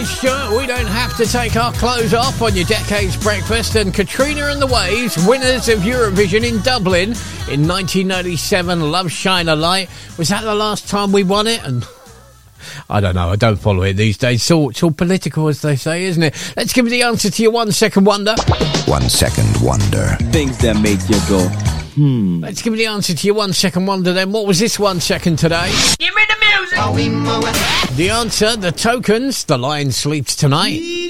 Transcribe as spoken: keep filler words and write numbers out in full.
Sure, we don't have to take our clothes off on your Decades Breakfast. And Katrina and the Waves, winners of Eurovision in Dublin in nineteen ninety-seven, Love Shine a Light. Was that the last time we won it? And I don't know, I don't follow it these days. It's all, it's all political, as they say, isn't it? Let's give me the answer to your one second wonder. One second wonder. Things that make you go, hmm. Let's give me the answer to your one second wonder then. What was this one second today? Give me the music. The answer, the Tokens, The Lion Sleeps Tonight.